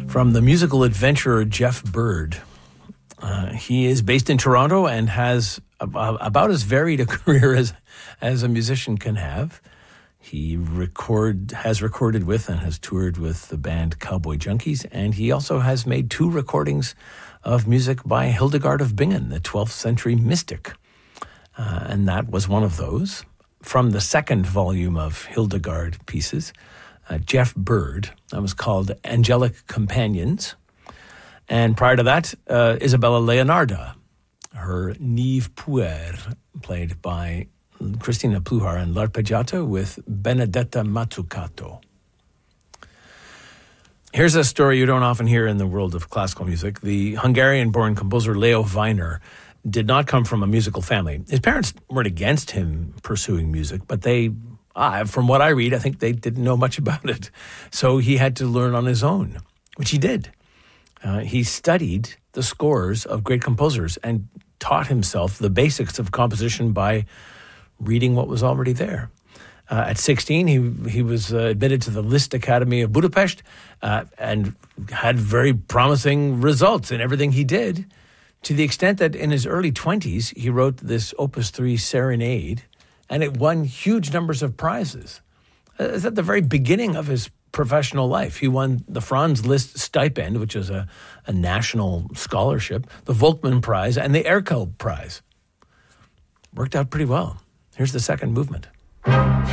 from the musical adventurer Jeff Bird. He is based in Toronto and has about as varied a career as a musician can have. He has recorded with and has toured with the band Cowboy Junkies, and he also has made 2 recordings of music by Hildegard of Bingen, the 12th century mystic. And that was one of those. From the second volume of Hildegard pieces, Jeff Bird, that was called Angelic Companions. And prior to that, Isabella Leonarda, her Nive Puer, played by Christina Pluhar and L'Arpeggiato with Benedetta Mazzucato. Here's a story you don't often hear in the world of classical music. The Hungarian-born composer Leo Weiner did not come from a musical family. His parents weren't against him pursuing music, but from what I read, I think they didn't know much about it. So he had to learn on his own, which he did. He studied the scores of great composers and taught himself the basics of composition by reading what was already there. At 16, he was admitted to the Liszt Academy of Budapest and had very promising results in everything he did, to the extent that in his early 20s, he wrote this Opus 3 Serenade, and it won huge numbers of prizes. It's at the very beginning of his professional life. He won the Franz Liszt Stipend, which is a national scholarship, the Volkmann Prize, and the Erkel Prize. Worked out pretty well. Here's the second movement.